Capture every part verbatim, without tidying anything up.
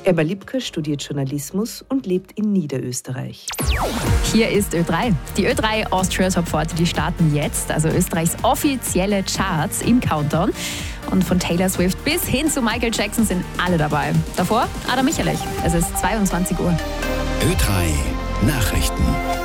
Emma Lipka studiert Journalismus und lebt in Niederösterreich. Hier ist Ö drei. Die Ö drei Austria Top vierzig, die starten jetzt, also Österreichs offizielle Charts im Countdown. Und von Taylor Swift bis hin zu Michael Jackson sind alle dabei. Davor Adam Michalich. Es ist zweiundzwanzig Uhr. Ö drei Nachrichten.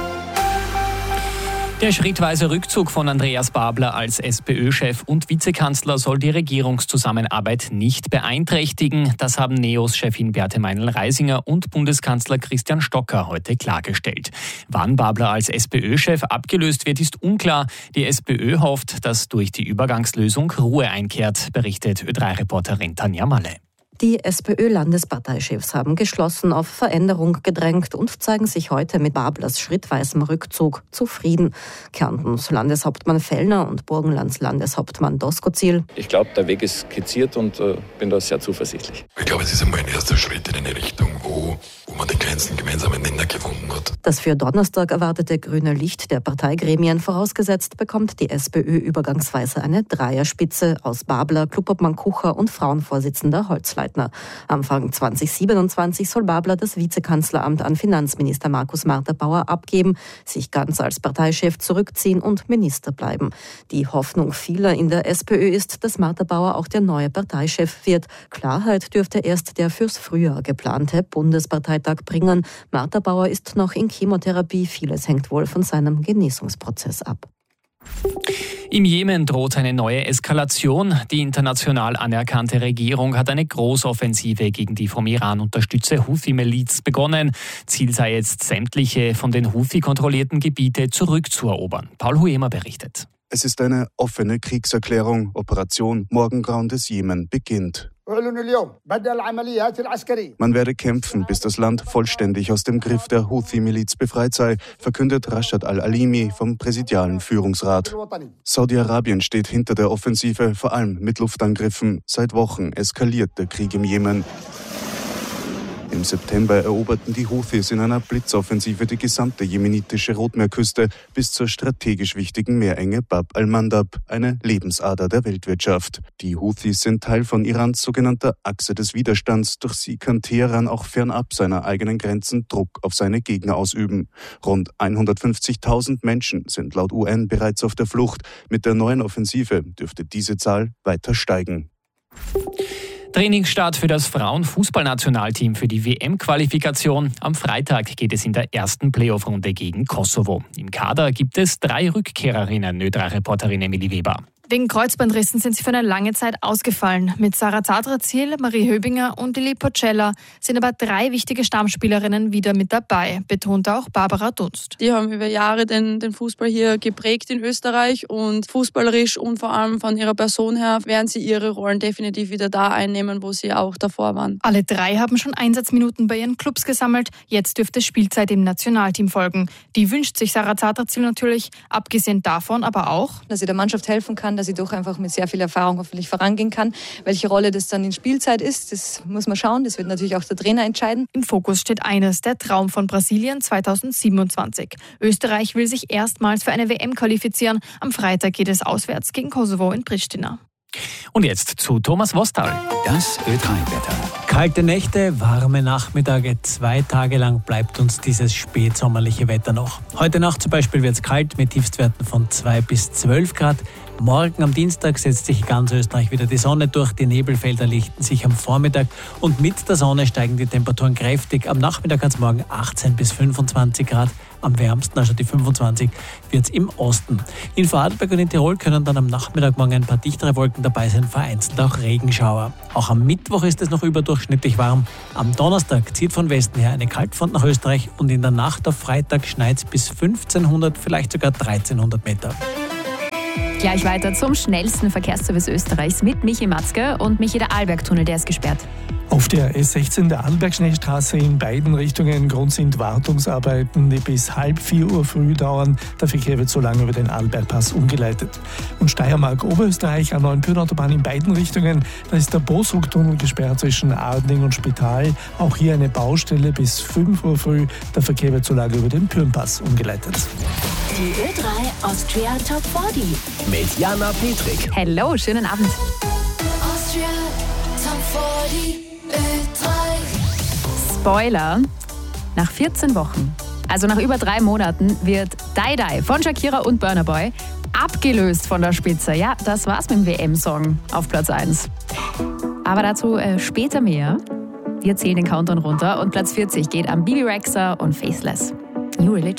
Der schrittweise Rückzug von Andreas Babler als SPÖ-Chef und Vizekanzler soll die Regierungszusammenarbeit nicht beeinträchtigen. Das haben Neos-Chefin Beate Meinl-Reisinger und Bundeskanzler Christian Stocker heute klargestellt. Wann Babler als SPÖ-Chef abgelöst wird, ist unklar. Die SPÖ hofft, dass durch die Übergangslösung Ruhe einkehrt, berichtet Ö drei Reporterin Tanja Malle. Die SPÖ-Landesparteichefs haben geschlossen auf Veränderung gedrängt und zeigen sich heute mit Bablers schrittweisem Rückzug zufrieden. Kärntens Landeshauptmann Fellner und Burgenlands Landeshauptmann Doskozil. Ich glaube, der Weg ist skizziert und äh, bin da sehr zuversichtlich. Ich glaube, es ist einmal ein erster Schritt in eine Richtung, wo, wo man den kleinsten gemeinsamen Nenner gefunden hat. Das für Donnerstag erwartete grüne Licht der Parteigremien vorausgesetzt, bekommt die SPÖ übergangsweise eine Dreierspitze aus Babler, Klubobmann Kucher und Frauenvorsitzender Holzleitner. Anfang zwanzig siebenundzwanzig soll Babler das Vizekanzleramt an Finanzminister Markus Marter-Bauer abgeben, sich ganz als Parteichef zurückziehen und Minister bleiben. Die Hoffnung vieler in der SPÖ ist, dass Marter-Bauer auch der neue Parteichef wird. Klarheit dürfte erst der fürs Frühjahr geplante Bundesparteitag bringen. Marter-Bauer ist noch in Chemotherapie. Vieles hängt wohl von seinem Genesungsprozess ab. Im Jemen droht eine neue Eskalation. Die international anerkannte Regierung hat eine Großoffensive gegen die vom Iran unterstützte Houthi-Miliz begonnen. Ziel sei jetzt, sämtliche von den Houthi kontrollierten Gebiete zurückzuerobern. Paul Huemer berichtet. Es ist eine offene Kriegserklärung. Operation Morgengrauen des Jemen beginnt. Man werde kämpfen, bis das Land vollständig aus dem Griff der Houthi-Miliz befreit sei, verkündet Rashad al-Alimi vom präsidialen Führungsrat. Saudi-Arabien steht hinter der Offensive, vor allem mit Luftangriffen. Seit Wochen eskaliert der Krieg im Jemen. Im September eroberten die Houthis in einer Blitzoffensive die gesamte jemenitische Rotmeerküste bis zur strategisch wichtigen Meerenge Bab al-Mandab, eine Lebensader der Weltwirtschaft. Die Houthis sind Teil von Irans sogenannter Achse des Widerstands. Durch sie kann Teheran auch fernab seiner eigenen Grenzen Druck auf seine Gegner ausüben. Rund hundertfünfzigtausend Menschen sind laut U N bereits auf der Flucht. Mit der neuen Offensive dürfte diese Zahl weiter steigen. Trainingsstart für das Frauenfußballnationalteam für die W M-Qualifikation. Am Freitag geht es in der ersten Playoff-Runde gegen Kosovo. Im Kader gibt es drei Rückkehrerinnen, Ö drei Reporterin Emilie Weber. Wegen Kreuzbandrissen sind sie für eine lange Zeit ausgefallen. Mit Sarah Zadrazil, Marie Höbinger und Lili Pocella sind aber drei wichtige Stammspielerinnen wieder mit dabei, betont auch Barbara Dunst. Die haben über Jahre den, den Fußball hier geprägt in Österreich und fußballerisch und vor allem von ihrer Person her werden sie ihre Rollen definitiv wieder da einnehmen, wo sie auch davor waren. Alle drei haben schon Einsatzminuten bei ihren Clubs gesammelt. Jetzt dürfte Spielzeit im Nationalteam folgen. Die wünscht sich Sarah Zadrazil natürlich, abgesehen davon aber auch, dass sie der Mannschaft helfen kann, dass sie doch einfach mit sehr viel Erfahrung hoffentlich vorangehen kann. Welche Rolle das dann in Spielzeit ist, das muss man schauen. Das wird natürlich auch der Trainer entscheiden. Im Fokus steht eines, der Traum von Brasilien zweitausendsiebenundzwanzig. Österreich will sich erstmals für eine W M qualifizieren. Am Freitag geht es auswärts gegen Kosovo in Pristina. Und jetzt zu Thomas Wostal. Das Ö drei Wetter. Kalte Nächte, warme Nachmittage. Zwei Tage lang bleibt uns dieses spätsommerliche Wetter noch. Heute Nacht zum Beispiel wird es kalt mit Tiefstwerten von zwei bis zwölf Grad. Morgen am Dienstag setzt sich in ganz Österreich wieder die Sonne durch. Die Nebelfelder lichten sich am Vormittag und mit der Sonne steigen die Temperaturen kräftig. Am Nachmittag hat es morgen achtzehn bis fünfundzwanzig Grad. Am wärmsten, also die fünfundzwanzig, wird es im Osten. In Vorarlberg und in Tirol können dann am Nachmittag morgen ein paar dichtere Wolken dabei sein, vereinzelt auch Regenschauer. Auch am Mittwoch ist es noch überdurchschnittlich warm. Am Donnerstag zieht von Westen her eine Kaltfront nach Österreich und in der Nacht auf Freitag schneit es bis fünfzehnhundert, vielleicht sogar dreizehnhundert Meter. Gleich weiter zum schnellsten Verkehrsservice Österreichs mit Michi Matzke und Michi, der Arlbergtunnel, der ist gesperrt. Auf der S sechzehn der Arlbergschnellstraße in beiden Richtungen. Grund sind Wartungsarbeiten, die bis halb vier Uhr früh dauern. Der Verkehr wird so lange über den Arlbergpass umgeleitet. Und Steiermark-Oberösterreich an Neuenpürn-Autobahn in beiden Richtungen. Da ist der Bosruck-Tunnel gesperrt zwischen Arding und Spital. Auch hier eine Baustelle bis fünf Uhr früh. Der Verkehr wird so lange über den Pürnpass umgeleitet. Die Ö drei Austria Top vierzig. Mit Jana Petrik. Hello, schönen Abend. Austria Top vierzig. Ö drei. Spoiler, nach vierzehn Wochen, also nach über drei Monaten, wird Die Die von Shakira und Burna Boy abgelöst von der Spitze. Ja, das war's mit dem W M-Song auf Platz eins. Aber dazu äh, später mehr. Wir zählen den Countdown runter und Platz vierzig geht an Bibi Rexha und Faithless. New Religion.